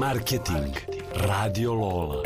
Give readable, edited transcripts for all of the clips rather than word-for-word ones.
Marketing. Radio Lola.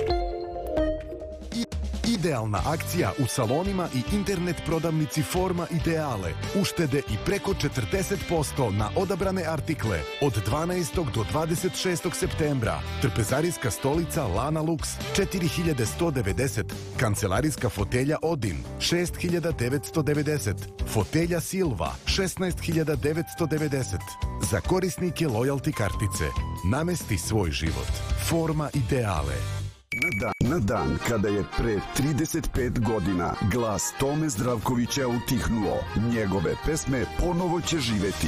Idealna akcija u salonima i internet prodavnici Forma Ideale. Uštede i preko 40% na odabrane artikle od 12. do 26. septembra. Trpezarijska stolica Lana Lux 4190. Kancelarijska fotelja Odin 6990. Fotelja Silva 16990. Za korisnike lojalty kartice. Namesti svoj život. Forma Ideale. Na dan kada je pre 35 godina glas Tome Zdravkovića utihnuo, njegove pesme ponovo će živeti.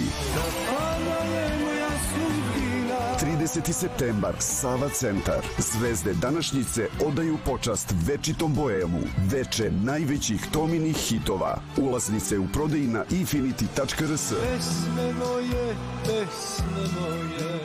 30. septembar, Sava centar. Zvezde današnjice odaju počast večitom boemu, veče najvećih Tominih hitova. Ulaznice u prodaji na infinity.rs. Pesme moje, pesme moje.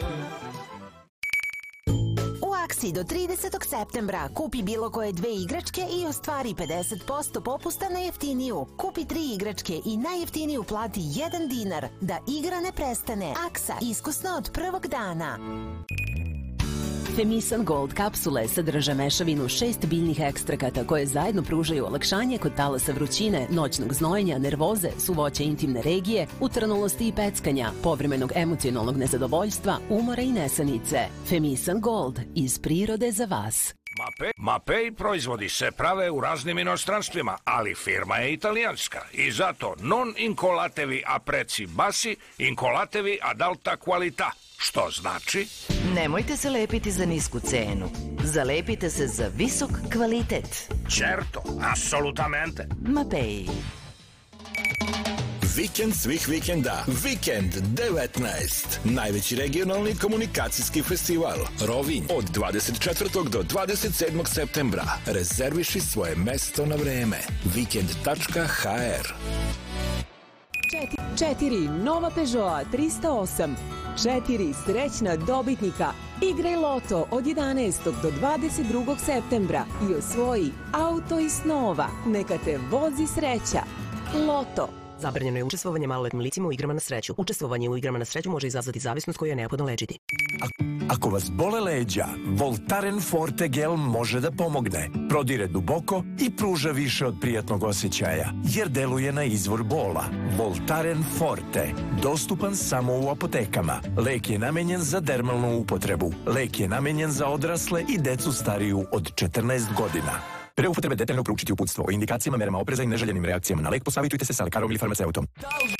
Do 30. septembra kupi bilo koje 2 igračke i ostvari 50% popusta na jeftiniju. Kupi 3 igračke i najjeftiniju plati 1 dinar. Da igra ne prestane. Aksa, iskusno od prvog dana. Femisan Gold kapsule sadrže mešavinu 6 biljnih ekstrakata koje zajedno pružaju olakšanje kod talasa vrućine, noćnog znojenja, nervoze, suvoća intimne regije, utrnulosti i peckanja, povremenog emocionalnog nezadovoljstva, umora i nesanice. Femisan Gold, iz prirode za vas. Mapei proizvodi se prave u raznim inostranstvima, ali firma je italijanska i zato non incolatevi a prezzi bassi, incolatevi ad alta qualità. Što znači? Nemojte se lepiti za nisku cenu. Zalepite se za visok kvalitet. Certo, assolutamente. Mapei. Vikend svih vikenda. Vikend 19. Najveći regionalni komunikacijski festival. Rovinj od 24. do 27. septembra. Rezerviši svoje mesto na vreme. Vikend.hr. 4 nova Peugeot 308. 4 srećna dobitnika. Igraj loto od 11. do 22. septembra i osvoji auto iz snova. Neka te vozi sreća. Loto. Zabranjeno je učestvovanje maloletnim licima u igrama na sreću. Učestvovanje u igrama na sreću može izazvati zavisnost koju je neophodno lečiti. Ako vas bole leđa, Voltaren Forte gel može da pomogne. Prodire duboko i pruža više od prijatnog osjećaja, jer deluje na izvor bola. Voltaren Forte, dostupan samo u apotekama. Lek je namenjen za dermalnu upotrebu. Lek je namenjen za odrasle i decu stariju od 14 godina. Pre upotrebe detaljno proučiti uputstvo o indikacijama, merama opreza i neželjenim reakcijama na lek, posavitujte se sa lekarom ili farmaceutom.